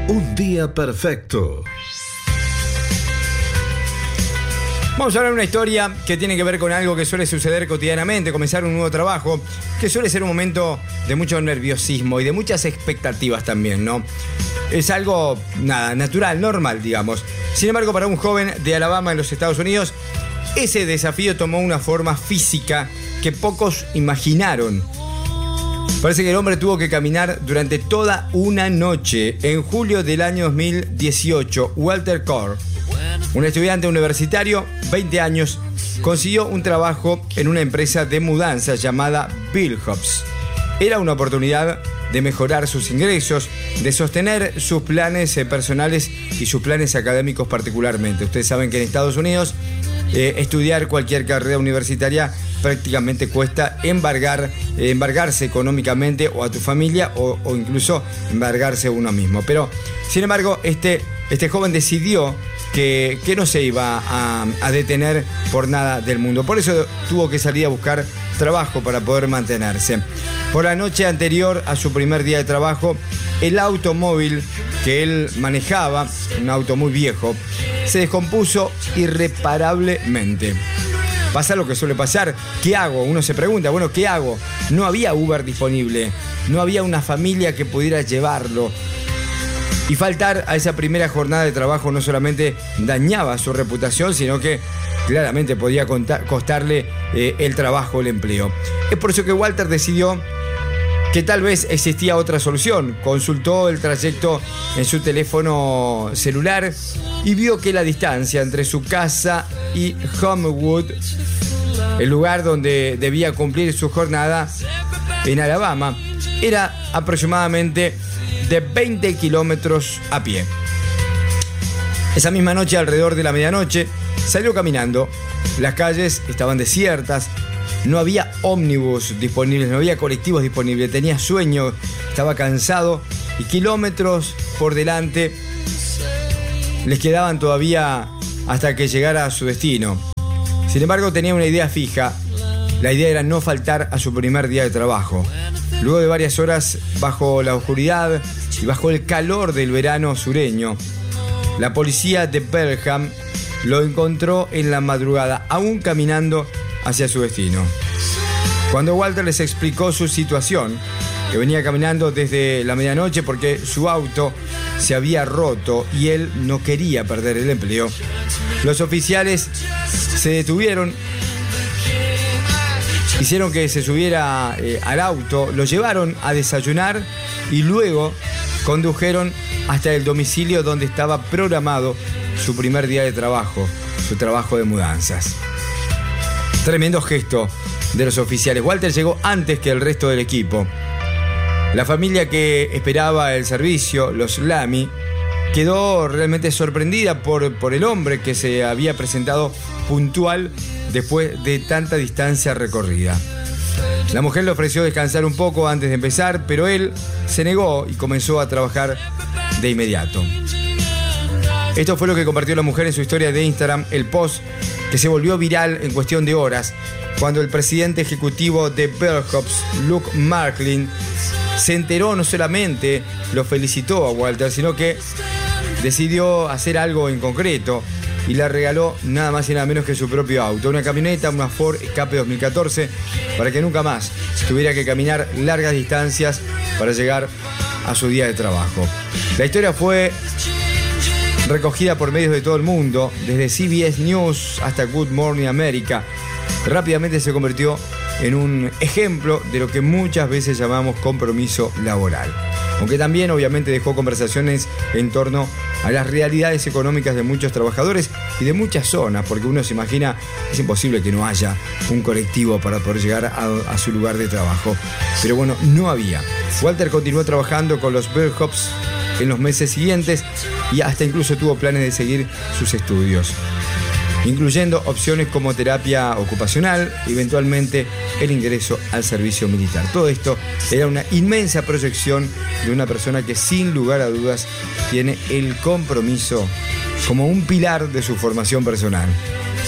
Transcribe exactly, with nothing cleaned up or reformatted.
Un día perfecto. Vamos a hablar de una historia que tiene que ver con algo que suele suceder cotidianamente, comenzar un nuevo trabajo, que suele ser un momento de mucho nerviosismo y de muchas expectativas también, ¿no? Es algo, nada, natural, normal, digamos. Sin embargo, para un joven de Alabama en los Estados Unidos, ese desafío tomó una forma física que pocos imaginaron. Parece que el hombre tuvo que caminar durante toda una noche. En julio del año dos mil dieciocho, Walter Corr, un estudiante universitario, veinte años, consiguió un trabajo en una empresa de mudanzas llamada Billhops. Era una oportunidad de mejorar sus ingresos, de sostener sus planes eh, personales y sus planes académicos particularmente. Ustedes saben que en Estados Unidos eh, estudiar cualquier carrera universitaria prácticamente cuesta embargar, eh, embargarse económicamente o a tu familia o, o incluso embargarse a uno mismo. Pero, sin embargo, este, este joven decidió que, que no se iba a, a detener por nada del mundo. Por eso tuvo que salir a buscar trabajo para poder mantenerse. Por la noche anterior a su primer día de trabajo, el automóvil que él manejaba, un auto muy viejo, se descompuso irreparablemente. Pasa lo que suele pasar. ¿Qué hago? Uno se pregunta, bueno, ¿qué hago? No había Uber disponible, no había una familia que pudiera llevarlo. Y faltar a esa primera jornada de trabajo no solamente dañaba su reputación, sino que claramente podía costarle eh, el trabajo, el empleo. Es por eso que Walter decidió que tal vez existía otra solución. Consultó el trayecto en su teléfono celular y vio que la distancia entre su casa y Homewood, el lugar donde debía cumplir su jornada en Alabama, era aproximadamente de veinte kilómetros a pie. Esa misma noche, alrededor de la medianoche, salió caminando. Las calles estaban desiertas, no había ómnibus disponibles, no había colectivos disponibles, tenía sueño, estaba cansado y kilómetros por delante les quedaban todavía hasta que llegara a su destino. Sin embargo, tenía una idea fija. La idea era no faltar a su primer día de trabajo. Luego de varias horas bajo la oscuridad y bajo el calor del verano sureño, la policía de Pelham lo encontró en la madrugada, aún caminando hacia su destino. Cuando Walter les explicó su situación, que venía caminando desde la medianoche porque su auto se había roto y él no quería perder el empleo, los oficiales se detuvieron, hicieron que se subiera eh, al auto, lo llevaron a desayunar y luego condujeron hasta el domicilio donde estaba programado su primer día de trabajo, su trabajo de mudanzas. Tremendo gesto de los oficiales. Walter llegó antes que el resto del equipo. La familia que esperaba el servicio, los Lamy, quedó realmente sorprendida por, por el hombre que se había presentado puntual después de tanta distancia recorrida. La mujer le ofreció descansar un poco antes de empezar, pero él se negó y comenzó a trabajar de inmediato. Esto fue lo que compartió la mujer en su historia de Instagram, el post que se volvió viral en cuestión de horas, cuando el presidente ejecutivo de Billhops, Luke Marklin, se enteró, no solamente lo felicitó a Walter, sino que decidió hacer algo en concreto y le regaló nada más y nada menos que su propio auto, una camioneta, una Ford Escape dos mil catorce, para que nunca más tuviera que caminar largas distancias para llegar a su día de trabajo. La historia fue recogida por medios de todo el mundo, desde C B S News hasta Good Morning America. Rápidamente se convirtió en un ejemplo de lo que muchas veces llamamos compromiso laboral. Aunque también obviamente dejó conversaciones en torno a las realidades económicas de muchos trabajadores y de muchas zonas, porque uno se imagina, es imposible que no haya un colectivo para poder llegar a, a su lugar de trabajo. Pero bueno, no había. Walter continuó trabajando con los Billhops en los meses siguientes y hasta incluso tuvo planes de seguir sus estudios, incluyendo opciones como terapia ocupacional y eventualmente el ingreso al servicio militar. Todo esto era una inmensa proyección de una persona que sin lugar a dudas tiene el compromiso como un pilar de su formación personal.